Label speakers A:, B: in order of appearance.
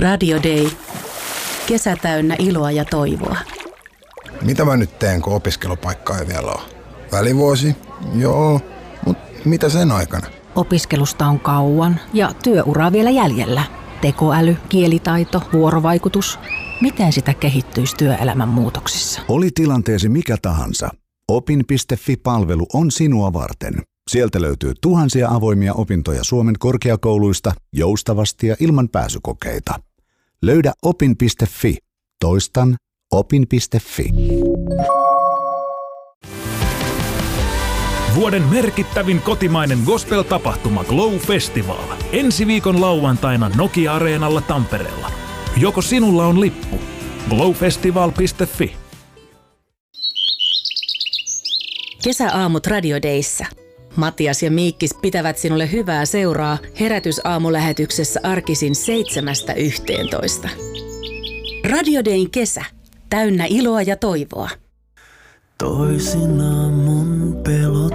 A: Radio Day. Kesä täynnä iloa ja toivoa.
B: Mitä mä nyt teen, kun opiskelupaikkaa ei vielä ole? Välivuosi? Joo, mutta mitä sen aikana?
C: Opiskelusta on kauan ja työuraa vielä jäljellä. Tekoäly, kielitaito, vuorovaikutus. Miten sitä kehittyisi työelämän muutoksissa?
D: Oli tilanteesi mikä tahansa. Opin.fi-palvelu on sinua varten. Sieltä löytyy tuhansia avoimia opintoja Suomen korkeakouluista joustavasti ja ilman pääsykokeita. Löydä opin.fi. Toistan opin.fi.
E: Vuoden merkittävin kotimainen gospel-tapahtuma Glow Festival. Ensi viikon lauantaina Nokia-areenalla Tampereella. Joko sinulla on lippu? glowfestival.fi.
A: Kesäaamut Radio Dayssä. Matias ja Miikkis pitävät sinulle hyvää seuraa herätysaamulähetyksessä arkisin 7–11. Radio Dayn kesä. Täynnä iloa ja toivoa.
F: Toisinaan mun pelot